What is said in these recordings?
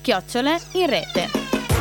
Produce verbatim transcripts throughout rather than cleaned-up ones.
chiocciole in rete.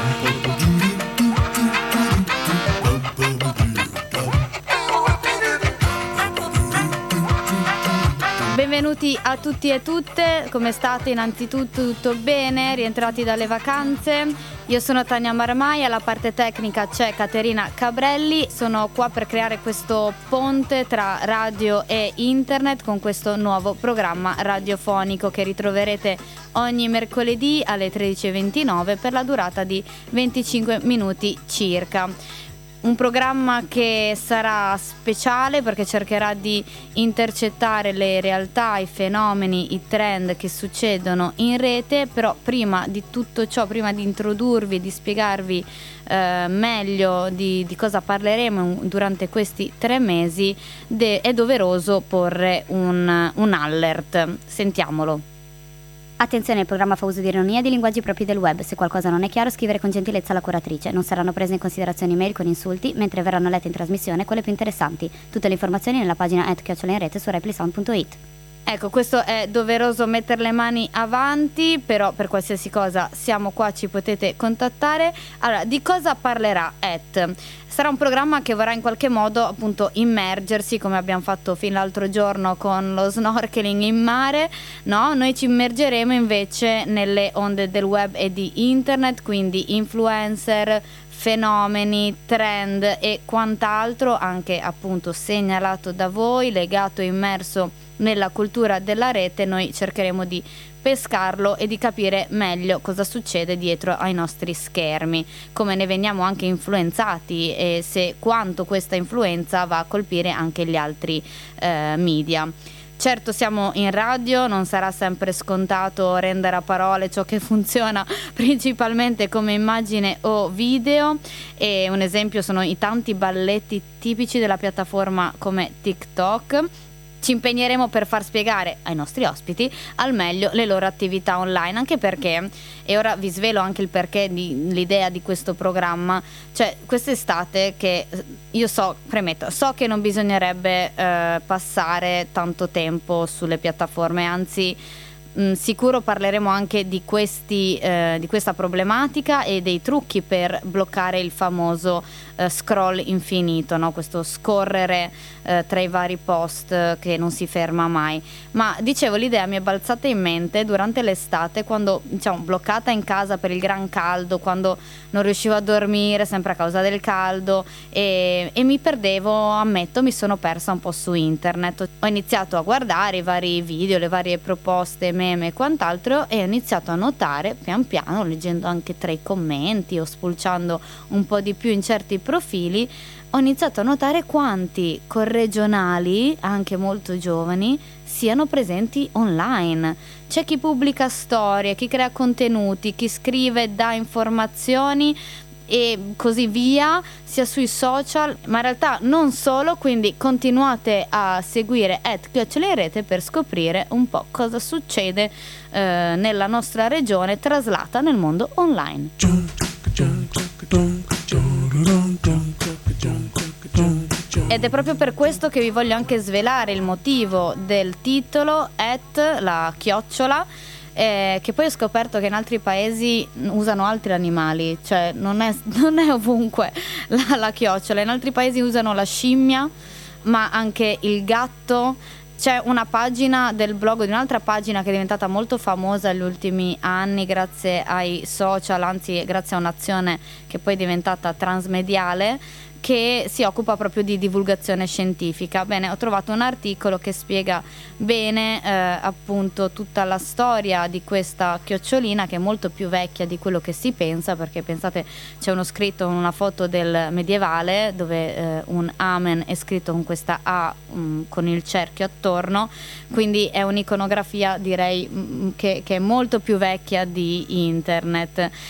Benvenuti a tutti e tutte, come state? Innanzitutto tutto bene? Rientrati dalle vacanze? Io sono Tania Marmai, alla parte tecnica c'è Caterina Cabrelli. Sono qua per creare questo ponte tra radio e internet con questo nuovo programma radiofonico che ritroverete ogni mercoledì alle tredici e ventinove per la durata di venticinque minuti circa. Un programma che sarà speciale perché cercherà di intercettare le realtà, i fenomeni, i trend che succedono in rete, però prima di tutto ciò, prima di introdurvi, di spiegarvi eh, meglio di, di cosa parleremo durante questi tre mesi, de- è doveroso porre un, un alert. Sentiamolo. Attenzione, il programma fa uso di ironia e di linguaggi propri del web. Se qualcosa non è chiaro, scrivere con gentilezza alla curatrice. Non saranno prese in considerazione mail con insulti, mentre verranno lette in trasmissione quelle più interessanti. Tutte le informazioni nella pagina at chiocciola in rete su replisound punto it. Ecco, questo è doveroso mettere le mani avanti, però per qualsiasi cosa siamo qua, ci potete contattare. Allora, di cosa parlerà At? Sarà un programma che vorrà in qualche modo appunto immergersi, come abbiamo fatto fin l'altro giorno con lo snorkeling in mare, no? Noi ci immergeremo invece nelle onde del web e di internet, quindi influencer, fenomeni, trend e quant'altro, anche appunto segnalato da voi, legato e immerso nella cultura della rete. Noi cercheremo di pescarlo e di capire meglio cosa succede dietro ai nostri schermi, come ne veniamo anche influenzati e se quanto questa influenza va a colpire anche gli altri eh, media. Certo, siamo in radio, non sarà sempre scontato rendere a parole ciò che funziona principalmente come immagine o video, e un esempio sono i tanti balletti tipici della piattaforma come TikTok. Ci impegneremo per far spiegare ai nostri ospiti al meglio le loro attività online, anche perché, e ora vi svelo anche il perché di l'idea di questo programma, cioè quest'estate, che io so, premetto, so che non bisognerebbe eh, passare tanto tempo sulle piattaforme, anzi mh, sicuro parleremo anche di questi eh, di questa problematica e dei trucchi per bloccare il famoso eh, scroll infinito, no? Questo scorrere eh, tra i vari post eh, che non si ferma mai. Ma dicevo, l'idea mi è balzata in mente durante l'estate, quando diciamo bloccata in casa per il gran caldo, quando non riuscivo a dormire sempre a causa del caldo e, e mi perdevo, ammetto, mi sono persa un po' su internet. Ho iniziato a guardare i vari video, le varie proposte, meme e quant'altro, e ho iniziato a notare pian piano, leggendo anche tra i commenti o spulciando un po' di più in certi profili, ho iniziato a notare quanti corregionali, anche molto giovani, siano presenti online. C'è chi pubblica storie, chi crea contenuti, chi scrive, dà informazioni e così via, sia sui social, ma in realtà non solo, quindi continuate a seguire at chiocciola in rete per scoprire un po' cosa succede eh, nella nostra regione traslata nel mondo online. Ed è proprio per questo che vi voglio anche svelare il motivo del titolo, at la chiocciola, eh, che poi ho scoperto che in altri paesi usano altri animali, cioè non è, non è ovunque la, la chiocciola, in altri paesi usano la scimmia, ma anche il gatto. C'è una pagina del blog di un'altra pagina che è diventata molto famosa negli ultimi anni grazie ai social, anzi grazie a un'azione che poi è diventata transmediale, che si occupa proprio di divulgazione scientifica. Bene, ho trovato un articolo che spiega bene eh, appunto tutta la storia di questa chiocciolina, che è molto più vecchia di quello che si pensa, perché pensate, c'è uno scritto, una foto del medievale dove eh, un amen è scritto con questa A um, con il cerchio attorno, quindi è un'iconografia, direi, mh, che, che è molto più vecchia di internet.